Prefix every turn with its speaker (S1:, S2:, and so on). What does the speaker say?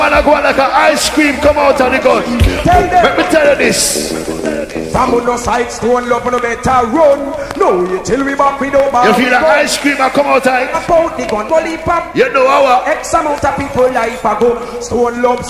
S1: Man, I go like an ice cream come out of the gun. Let me tell you this.
S2: From no side stone love no better run. No, you till we back with over.
S1: You feel the ice cream I come out of it?
S2: About the gun, pop.
S1: You know how
S2: X amount of people life ago. Stone love